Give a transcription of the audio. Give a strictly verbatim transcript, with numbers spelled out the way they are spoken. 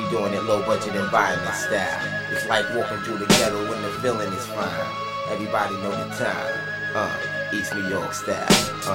doing it low budget environment style. It's like walking through the ghetto when the feeling is fine. Everybody know the time. Uh, East New York style. Uh.